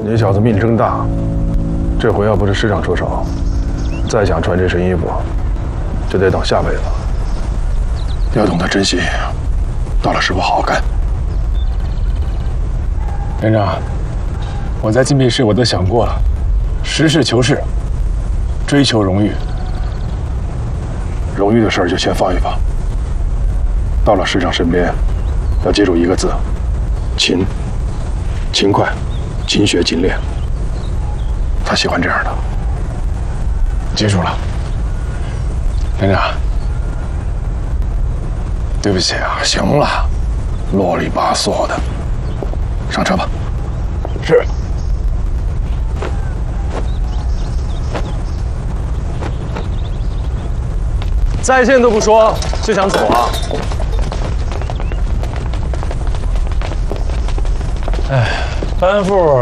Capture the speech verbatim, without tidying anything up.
你小子命真大，这回要不是师长出手，再想穿这身衣服，就得等下辈子了。要懂得珍惜，到了时候好好干。 连长，我在禁闭室我都想过了，实事求是，追求荣誉。 荣誉的事儿就先放一放。到了师长身边，要记住一个字：勤。勤快，勤学勤练。他喜欢这样的。 记住了，连长。对不起啊！ 行了，啰里吧嗦的，上车吧。 是。 再见都不说就想走啊？哎，班副